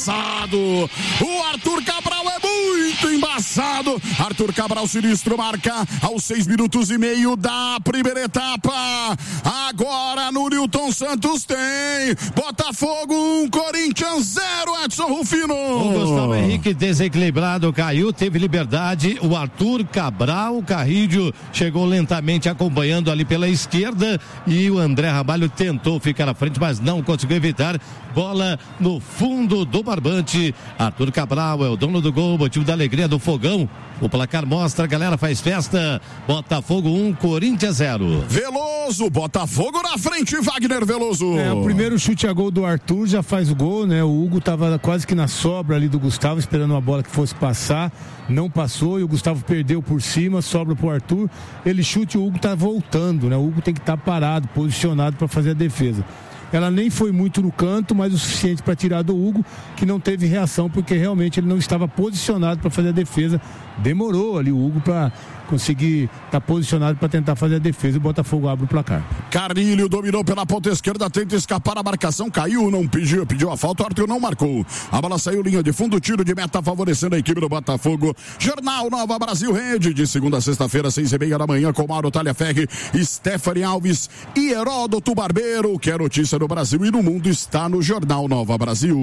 embaçado. O Arthur Cabral é muito embaçado. Arthur Cabral sinistro marca aos 6 minutos e meio da primeira etapa. Agora no Newton Santos tem Botafogo 1, Corinthians 0, Edson Rufino. O Gustavo Henrique desequilibrado caiu, teve liberdade. O Arthur Cabral, o Carrídio chegou lentamente acompanhando ali pela esquerda e o André Ramalho tentou ficar à frente, mas não conseguiu evitar. Bola no fundo do barbante. Arthur Cabral é o dono do gol, motivo da alegria do fogão. O placar mostra, a galera faz festa. Botafogo 1, Corinthians 0. Veloso, Botafogo na frente, Wagner Veloso. O primeiro chute a gol do Arthur já faz o gol, né? O Hugo tava quase que na sobra ali do Gustavo, esperando uma bola que fosse passar. Não passou e o Gustavo perdeu por cima, sobra pro Arthur. Ele chute e o Hugo tá voltando, né? O Hugo tem que estar parado, posicionado para fazer a defesa. Ela nem foi muito no canto, mas o suficiente para tirar do Hugo, que não teve reação, porque realmente ele não estava posicionado para fazer a defesa. Demorou ali o Hugo para conseguir estar posicionado para tentar fazer a defesa. O Botafogo abre o placar. Carrilho dominou pela ponta esquerda, tenta escapar a marcação, caiu, não pediu a falta, o Arthur não marcou. A bola saiu linha de fundo, tiro de meta favorecendo a equipe do Botafogo. Jornal Nova Brasil Rede, de segunda a sexta-feira, 6:30 da manhã, com Mauro Talhaferri, Stephanie Alves e Heródoto Barbeiro, que é notícia no Brasil e no mundo, está no Jornal Nova Brasil.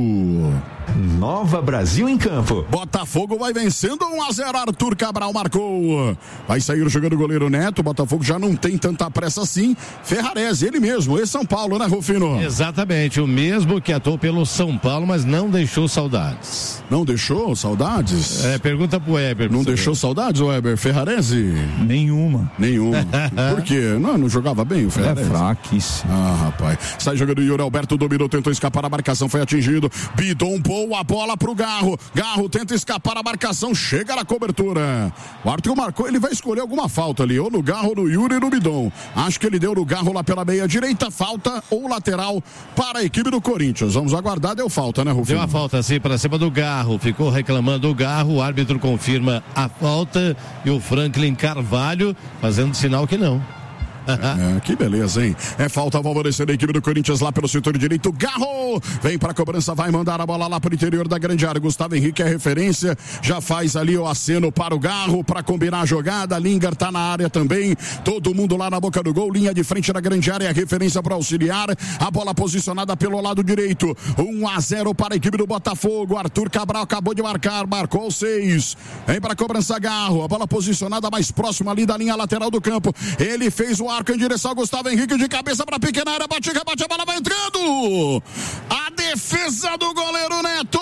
Nova Brasil em campo. Botafogo vai vencendo 1-0, Arthur Cabral marcou. Vai sair jogando o goleiro Neto. O Botafogo já não tem tanta pressa assim. Ferrarese, ele mesmo, ex-São Paulo, né, Rufino? Exatamente, o mesmo que atuou pelo São Paulo, mas não deixou saudades. Não deixou saudades? Pergunta pro Weber. Não deixou saudades, Weber? Ferrarese? Nenhuma. Por quê? Não jogava bem o Ferrarese? É fraquíssimo. Rapaz. Sai jogando o Yuri Alberto, dominou, tentou escapar a marcação, foi atingido. Bidon pôs a bola pro Garro. Garro tenta escapar a marcação, chega na cobertura. O Arthur marcou, ele vai escolher alguma falta ali, ou no Garro, ou no Yuri, ou no Bidon. Acho que ele deu no Garro lá pela meia direita, falta ou lateral para a equipe do Corinthians. Vamos aguardar, deu falta, né, Rufino? Deu a falta, sim, para cima do Garro, ficou reclamando o Garro, o árbitro confirma a falta e o Franklin Carvalho fazendo sinal que não. Que beleza, hein? É falta favorecendo a equipe do Corinthians lá pelo setor direito. Garro vem pra cobrança, vai mandar a bola lá pro interior da grande área. Gustavo Henrique é referência, já faz ali o aceno para o Garro pra combinar a jogada. Lingard tá na área também, todo mundo lá na boca do gol, linha de frente da grande área, referência para auxiliar. A bola posicionada pelo lado direito, 1-0 para a equipe do Botafogo. Arthur Cabral acabou de marcar, marcou 6. Vem pra cobrança Garro, a bola posicionada mais próxima ali da linha lateral do campo. Ele fez o arco em direção ao Gustavo Henrique, de cabeça para pequena área, bate, rebate, a bola vai entrando. A defesa do goleiro Neto.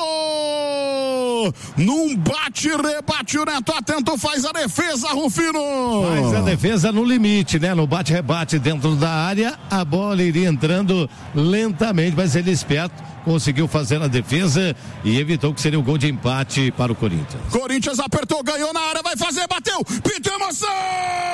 Num bate, rebate, o Neto atento, faz a defesa, Rufino. Faz a defesa no limite, né? No bate, rebate dentro da área, a bola iria entrando lentamente, mas ele esperto, conseguiu fazer a defesa e evitou que seria um gol de empate para o Corinthians. Corinthians apertou, ganhou na área, vai fazer, bateu, pintou emoção!